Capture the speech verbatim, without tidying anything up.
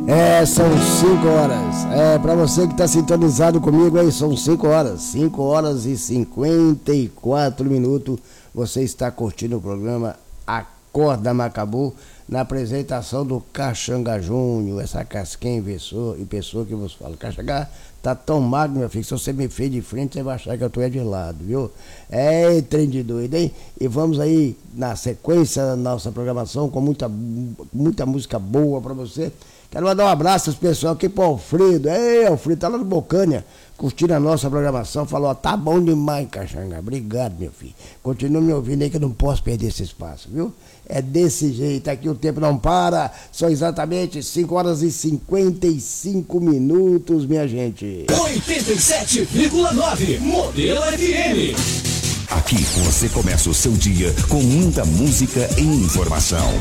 É, são cinco horas. É, pra você que tá sintonizado comigo aí, são cinco horas. cinco horas e cinquenta e quatro minutos. Você está curtindo o programa Acorda Macabu, na apresentação do Caxanga Júnior, essa casquinha e pessoa, e pessoa que vos fala. Caxanga tá tão magro, meu filho, se você me fez de frente, você vai achar que eu tô é de lado, viu? É, trem de doido, hein? E vamos aí na sequência da nossa programação com muita, muita música boa pra você. Quero mandar um abraço aos pessoal aqui pro Alfredo. Ei, Alfredo, tá lá no Bocânia, curtindo a nossa programação. Falou, ó, tá bom demais, Caxanga. Obrigado, meu filho. Continua me ouvindo aí que eu não posso perder esse espaço, viu? É desse jeito, aqui o tempo não para. São exatamente cinco horas e cinquenta e cinco minutos, minha gente. oitenta e sete vírgula nove Modelo F M. Aqui você começa o seu dia com muita música e informação.